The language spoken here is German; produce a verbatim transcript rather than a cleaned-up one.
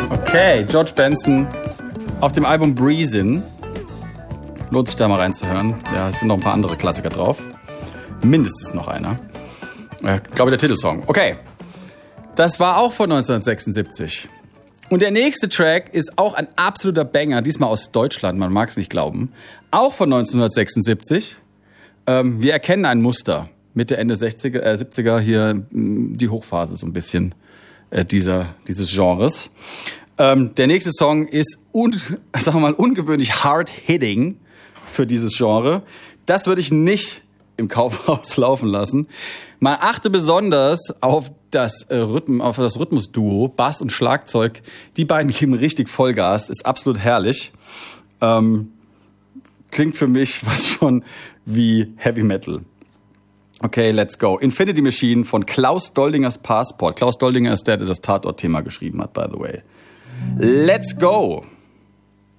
Okay, George Benson auf dem Album Breezin'. Lohnt sich da mal reinzuhören. Ja, es sind noch ein paar andere Klassiker drauf. Mindestens noch einer. Ich glaube, der Titelsong. Okay, das war auch von neunzehnhundertsechsundsiebzig. Und der nächste Track ist auch ein absoluter Banger, diesmal aus Deutschland, man mag es nicht glauben. Auch von neunzehnhundertsechsundsiebzig. Ähm, wir erkennen ein Muster. Mitte, Ende sechziger, äh, siebziger hier die Hochphase so ein bisschen äh, dieser, dieses Genres. Ähm, der nächste Song ist, un, sagen wir mal, ungewöhnlich hard-hitting für dieses Genre. Das würde ich nicht im Kaufhaus laufen lassen. Man achte besonders auf das äh, Rhythm, auf das Rhythmusduo, Bass und Schlagzeug. Die beiden geben richtig Vollgas, ist absolut herrlich. Ähm, klingt für mich fast schon wie Heavy Metal. Okay, let's go. Infinity Machine von Klaus Doldingers Passport. Klaus Doldinger ist der, der das Tatort-Thema geschrieben hat, by the way. Let's go!